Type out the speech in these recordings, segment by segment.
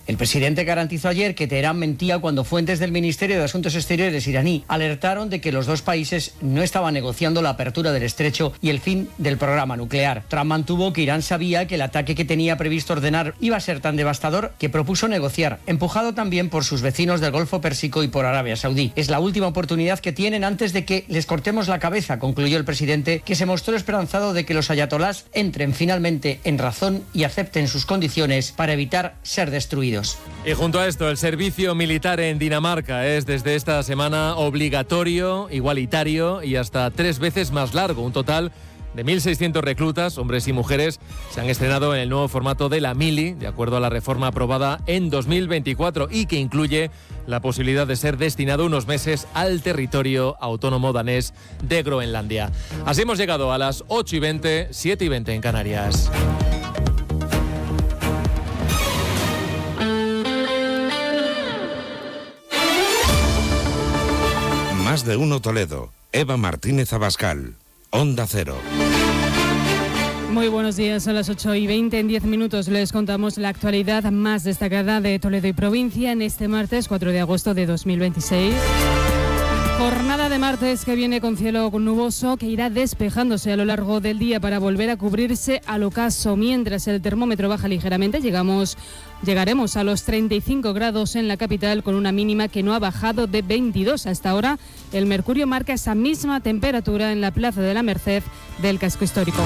El presidente garantizó ayer que Teherán mentía cuando fuentes del Ministerio de Asuntos Exteriores iraní alertaron de que los dos países no estaban negociando la apertura del estrecho y el fin del programa nuclear. Trump mantuvo que Irán sabía que el ataque que tenía previsto ordenar iba a ser tan devastador que propuso negociar, empujado también por sus vecinos del Golfo Pérsico y por Arabia Saudí. Es la última oportunidad que tienen antes de que les cortemos la cabeza, concluyó el presidente, que se mostró esperanzado de que los ayatolás entren finalmente en razón y acepten sus condiciones para evitar ser destruidos. Y junto a esto, el servicio militar en Dinamarca es desde esta semana obligatorio, igualitario y hasta 3 veces más largo. Un total de 1.600 reclutas, hombres y mujeres, se han estrenado en el nuevo formato de la mili, de acuerdo a la reforma aprobada en 2024 y que incluye la posibilidad de ser destinado unos meses al territorio autónomo danés de Groenlandia. Así hemos llegado a las 8:20, 7:20 en Canarias. Más de uno Toledo. Eva Martínez Abascal. Onda Cero. Muy buenos días, son las 8:20. En 10 minutos les contamos la actualidad más destacada de Toledo y provincia en este martes 4 de agosto de 2026. Jornada de martes que viene con cielo nuboso que irá despejándose a lo largo del día para volver a cubrirse al ocaso. Mientras el termómetro baja ligeramente, llegaremos a los 35 grados en la capital con una mínima que no ha bajado de 22. Hasta ahora el mercurio marca esa misma temperatura en la Plaza de la Merced del casco histórico.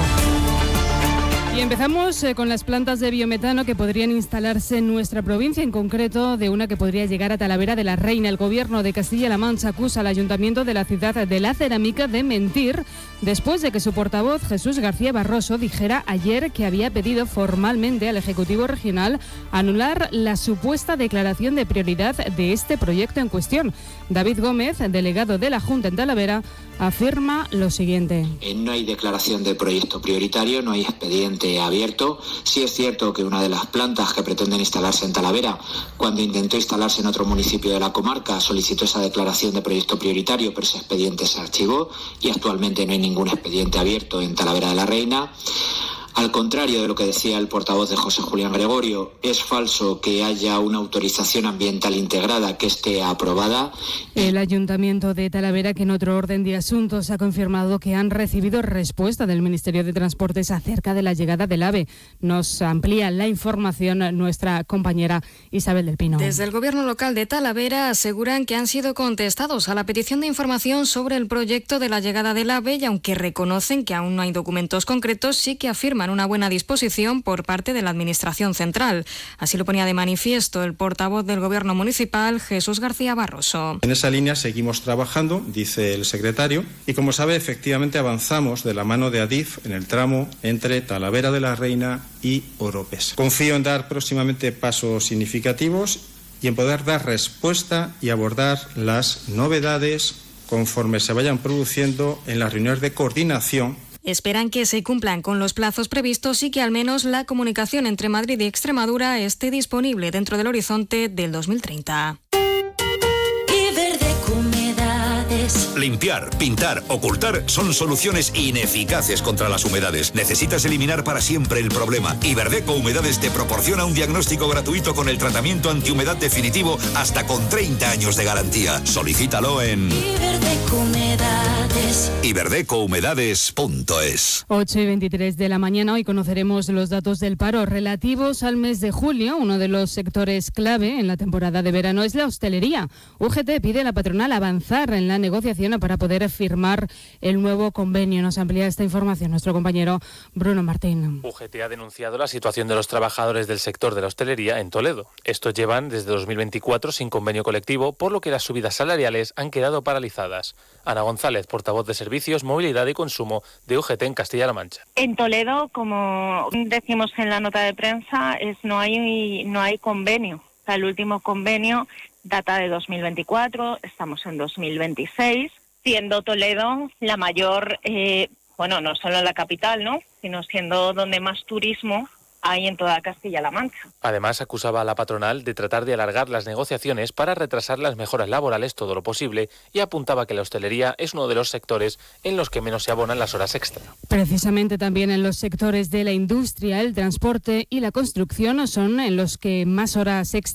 Y empezamos con las plantas de biometano que podrían instalarse en nuestra provincia, en concreto de una que podría llegar a Talavera de la Reina. El Gobierno de Castilla-La Mancha acusa al Ayuntamiento de la ciudad de la Cerámica de mentir después de que su portavoz, Jesús García Barroso, dijera ayer que había pedido formalmente al Ejecutivo Regional anular la supuesta declaración de prioridad de este proyecto en cuestión. David Gómez, delegado de la Junta en Talavera, afirma lo siguiente. No hay declaración de proyecto prioritario, no hay expediente abierto. Sí es cierto que una de las plantas que pretenden instalarse en Talavera, cuando intentó instalarse en otro municipio de la comarca, solicitó esa declaración de proyecto prioritario, pero ese expediente se archivó y actualmente no hay ningún expediente abierto en Talavera de la Reina. Al contrario de lo que decía el portavoz de José Julián Gregorio, es falso que haya una autorización ambiental integrada que esté aprobada. El Ayuntamiento de Talavera, que en otro orden de asuntos ha confirmado que han recibido respuesta del Ministerio de Transportes acerca de la llegada del AVE. Nos amplía la información nuestra compañera Isabel del Pino. Desde el Gobierno local de Talavera aseguran que han sido contestados a la petición de información sobre el proyecto de la llegada del AVE y aunque reconocen que aún no hay documentos concretos, sí que afirman una buena disposición por parte de la Administración Central. Así lo ponía de manifiesto el portavoz del Gobierno municipal, Jesús García Barroso. En esa línea seguimos trabajando, dice el secretario, y como sabe, efectivamente avanzamos de la mano de Adif en el tramo entre Talavera de la Reina y Oropesa. Confío en dar próximamente pasos significativos y en poder dar respuesta y abordar las novedades conforme se vayan produciendo en las reuniones de coordinación. Esperan que se cumplan con los plazos previstos y que al menos la comunicación entre Madrid y Extremadura esté disponible dentro del horizonte del 2030. Limpiar, pintar, ocultar son soluciones ineficaces contra las humedades. Necesitas eliminar para siempre el problema. Iberdeco Humedades te proporciona un diagnóstico gratuito con el tratamiento antihumedad definitivo hasta con 30 años de garantía. Solicítalo en iberdecohumedades.es. 8:23 de la mañana. Hoy conoceremos los datos del paro relativos al mes de julio. Uno de los sectores clave en la temporada de verano es la hostelería. UGT pide a la patronal avanzar en la negociación para poder firmar el nuevo convenio. Nos amplía esta información nuestro compañero Bruno Martín. UGT ha denunciado la situación de los trabajadores del sector de la hostelería en Toledo. Estos llevan desde 2024 sin convenio colectivo, por lo que las subidas salariales han quedado paralizadas. Ana González, portavoz de Servicios, Movilidad y Consumo de UGT en Castilla-La Mancha. En Toledo, como decimos en la nota de prensa, no hay convenio. O sea, el último convenio data de 2024, estamos en 2026, siendo Toledo la mayor, no solo la capital, ¿no?, sino siendo donde más turismo hay en toda Castilla-La Mancha. Además, acusaba a la patronal de tratar de alargar las negociaciones para retrasar las mejoras laborales todo lo posible y apuntaba que la hostelería es uno de los sectores en los que menos se abonan las horas extra. Precisamente también en los sectores de la industria, el transporte y la construcción son en los que más horas extra